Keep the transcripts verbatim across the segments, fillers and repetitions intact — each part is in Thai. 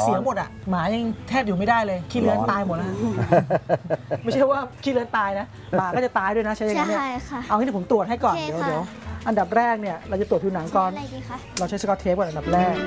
เสียหมดอ่ะหมายังแทบอยู่ไม่ได้เลยขี้เลื้อนตายหมดแล้วไม่ใช่ว่าขี้เลื้อนตายนะหมาก็จะตายด้วยนะใช่ไหมเนี่ยเอางี้เดี๋ยวผมตรวจให้ก่อนเดี๋ยวเดี๋ยวอันดับแรกเนี่ยเราจะตรวจผิวหนังก่อนเราใช้สกอตเทปก่อนอันดับแรก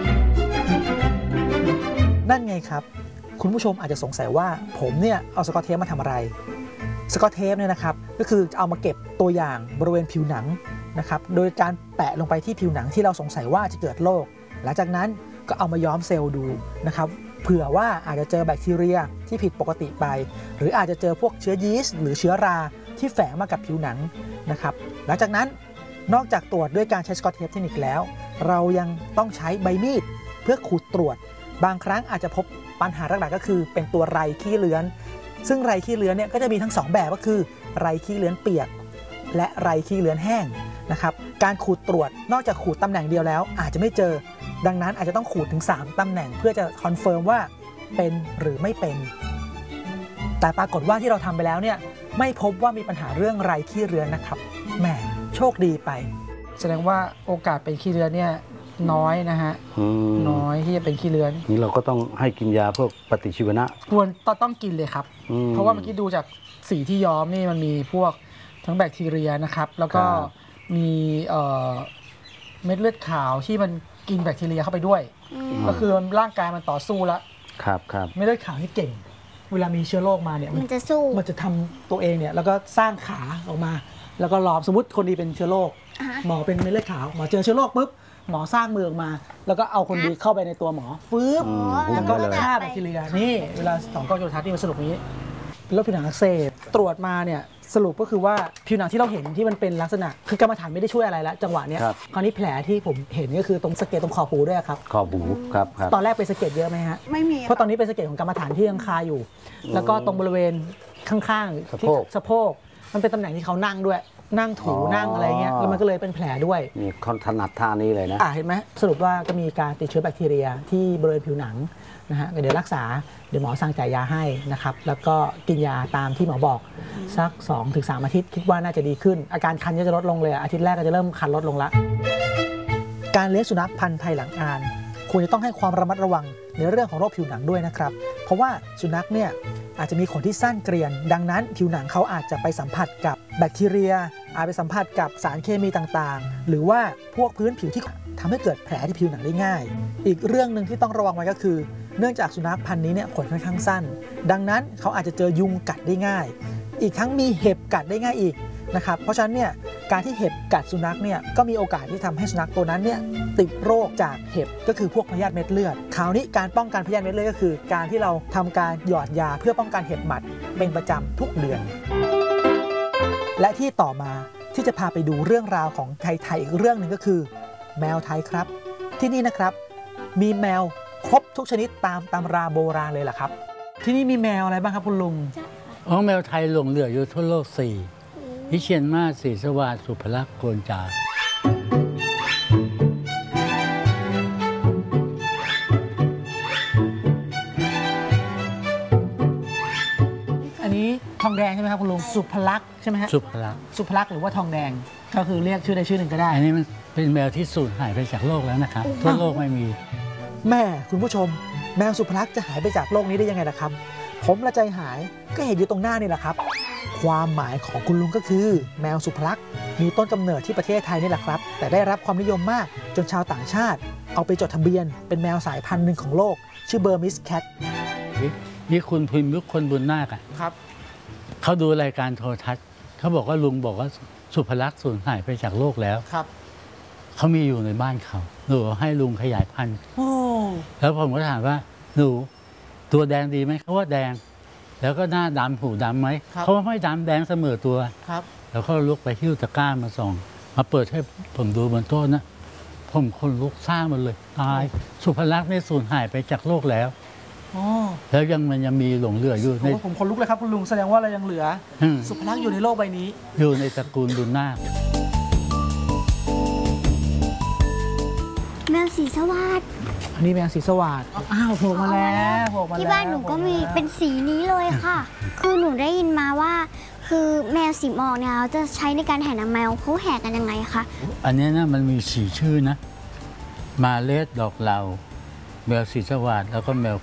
นั่นไงครับคุณผู้ชมอาจจะสงสัยว่าผมเนี่ยเอาสกอตเทปมาทำอะไรสกอตเทปเนี่ยนะครับก็คือเอามาเก็บตัวอย่างบริเวณผิวหนังนะครับโดยการแปะลงไปที่ผิวหนังที่เราสงสัยว่าจะเกิดโรคหลังจากนั้นก็เอามาย้อมเซลล์ดูนะครับเผื่อว่าอาจจะเจอแบคทีเรียที่ผิดปกติไปหรืออาจจะเจอพวกเชื้อยีสต์หรือเชื้อราที่แฝงมากับผิวหนังนะครับหลังจากนั้นนอกจากตรวจด้วยการใช้สกอตเทปเทคนิคแล้วเรายังต้องใช้ใบมีดเพื่อขูดตรวจบางครั้งอาจจะพบปัญหาหลักๆก็คือเป็นตัวไรขี้เลื้อนซึ่งไรขี้เลื้อนเนี่ยก็จะมีทั้งสองแบบก็คือไรขี้เลื้อนเปียกและไรขี้เลื้อนแห้งนะครับการขูดตรวจนอกจากขูดตำแหน่งเดียวแล้วอาจจะไม่เจอดังนั้นอาจจะต้องขูดถึงสามตำแหน่งเพื่อจะคอนเฟิร์มว่าเป็นหรือไม่เป็นแต่ปรากฏว่าที่เราทำไปแล้วเนี่ยไม่พบว่ามีปัญหาเรื่องไรขี้เลื้อนนะครับแหมโชคดีไปแสดงว่าโอกาสเป็นขี้เลื้อนเนี่ยน้อยนะฮะน้อยที่จะเป็นขี้เลื้อนนี่เราก็ต้องให้กินยาพวกปฏิชีวนะควรต้องกินเลยครับเพราะว่าเมื่อกี้ดูจากสีที่ย้อมนี่มันมีพวกทั้งแบคทีเรียนะครับแล้วก็มีเม็ดเลือดขาวที่มันกินแบคทีเรียเข้าไปด้วยก็คือร่างกายมันต่อสู้แล้วครับครับเม็ดเลือดขาวที่เก่งเวลามีเชื้อโรคมาเนี่ยมันจะสู้มันจะทำตัวเองเนี่ยแล้วก็สร้างขาออกมาแล้วก็ล้อมสมมติคนดีเป็นเชื้อโรคหมอเป็นเม็ดเลือดขาวหมอเจอเชื้อโรคปุ๊บหมอสร้างมือออกมาแล้วก็เอาคนดีเข้าไปในตัวหมอฟื้นแล้วก็ฆ่าแบคทีเรียนี่เวลาสองกล้องจุลทรรศน์ที่มันสรุปนี้เป็นโรคผิวหนังอักเสบตรวจมาเนี่ยสรุปก็คือว่าผิวหนังที่เราเห็นที่มันเป็นลักษณะคือกรรมฐานไม่ได้ช่วยอะไรแล้วจังหวะนี้คราวนี้แผลที่ผมเห็นก็คือตรงสะเก็ดตรงคอหูด้วยครับคอหูครับครับตอนแรกเป็นสะเก็ดเยอะไหมฮะไม่มีเพราะตอนนี้เป็นสะเก็ดของกรรมฐานที่ยังคาอยู่แล้วก็ตรงบริเวณข้างๆที่สะโพกมันเป็นตำแหน่งที่เขานั่งด้วยนั่งถูนั่งอะไรเงี้ยแล้วมันก็เลยเป็นแผลด้วยนี่เขาถนัดท่านี้เลยนะอ่าเห็นไหมสรุปว่าก็มีการติดเชื้อแบคทีเรียที่บริเวณผิวหนังนะฮะเดี๋ยวรักษาเดี๋ยวหมอสั่งจ่ายยาให้นะครับแล้วก็กินยาตามที่หมอบอกสัก สองถึงสาม อาทิตย์คิดว่าน่าจะดีขึ้นอาการคันก็จะลดลงเลยอาทิตย์แรกก็จะเริ่มคันลดลงละการเลี้ยงสุนัขพันธุ์ไทยหลังอานควรจะต้องให้ความระมัดระวังในเรื่องของโรคผิวหนังด้วยนะครับเพราะว่าสุนัขเนี่ยอาจจะมีขนที่สั้นเกรียนดังนั้นผิวหนังเขาอาจจะไปสัมผัสกับแบคทีเรียอาจไปสัมผัสกับสารเคมีต่างๆหรือว่าพวกพื้นผิวที่ทำให้เกิดแผลที่ผิวหนังได้ง่ายอีกเรื่องหนึ่งที่ต้องระวังไว้ก็คือเนื่องจากสุนัขพันธุ์นี้เนี่ยขนค่อนข้างสั้นดังนั้นเขาอาจจะเจอยุงกัดได้ง่ายอีกทั้งมีเห็บกัดได้ง่ายอีกนะครับเพราะฉะนั้นเนี่ยการที่เห็บกัดสุนัขเนี่ยก็มีโอกาสที่ทำให้สุนัขตัวนั้นเนี่ยติดโรคจากเห็บก็คือพวกพยาธิเม็ดเลือดคราวนี้การป้องกันพยาธิเม็ดเลือดก็คือการที่เราทำการหยอดยาเพื่อป้องกันเห็บหมัดเป็นประจำทุกเดือนและที่ต่อมาที่จะพาไปดูเรื่องราวของไทยๆอีกเรื่องหนึ่งก็คือแมวไทยครับที่นี่นะครับมีแมวครบทุกชนิดตามตำราโบราณเลยล่ะครับที่นี่มีแมวอะไรบ้างครับคุณลุงอ๋อแมวไทยหลงเหลืออยู่ทั่วโลกสี่วิเชียรมาศศรีสวัสดิ์สุภลักษณ์โกนจาอันนี้ทองแดงใช่ไหมครับคุณลุงสุภลักษณ์ใช่ไหมฮะสุภลักษณ์สุภลักษณ์หรือว่าทองแดงก็คือเรียกชื่อใดชื่อหนึ่งก็ได้อันนี้มันเป็นแมวที่สูญหายไปจากโลกแล้วนะครับทั่วโลกไม่มีแม่คุณผู้ชมแมวสุภลักษณ์จะหายไปจากโลกนี้ได้ยังไงล่ะครับผมละใจหายก็เห็นอยู่ตรงหน้านี่แหละครับความหมายของคุณลุงก็คือแมวสุภลักษณ์มีต้นกำเนิดที่ประเทศไทยนี่แหละครับแต่ได้รับความนิยมมากจนชาวต่างชาติเอาไปจดทะเบียนเป็นแมวสายพันธุ์หนึ่งของโลกชื่อเบอร์มิสแคทนี่คุณพิมพ์ยุคคนบุญนาคครับเขาดูรายการโทรทัศน์เขาบอกว่าลุงบอกว่าสุภลักษณ์สูญหายไปจากโลกแล้วครับเขามีอยู่ในบ้านเขาหนูให้ลุงขยายพันธุ์แล้วผมก็ถามว่าหนูตัวแดงดีไหมเขาว่าแดงแล้วก็หน้าดำหูดำไหมเขาว่าไม่ดำแดงเสมอตัวครับแล้วก็ลุกไปหิ้วตะกร้ามาส่องมาเปิดให้ผมดูบนโต๊ะนะผมคนลุกซ่ามันเลยตายสุภลักษณ์นี่สูญหายไปจากโลกแล้วแล้วยังมันยังมีหลงเหลืออยู่ในผมคนลุกเลยครับคุณลุงแสดงว่าเรายังเหลือสุภลักษณ์อยู่ในโลกใบนี้อยู่ในตระกูลบุญนาคแมวสีสวัสดิ์อันนี้แมวสีสวัสดิ์อ้าวโผล่มาแล้วโผล่มาแล้วที่บ้านหนูก็มีเป็นสีนี้เลยค่ะคือหนูได้ยินมาว่าคือแมวสีหมอกเนี่ยเราจะใช้ในการแห่นางแมวเขาแห่กันยังไงคะอันนี้นะมันมีสี่ชื่อนะมาเลสดอกเหลาแมวสีสวัสดิ์แล้วก็แมว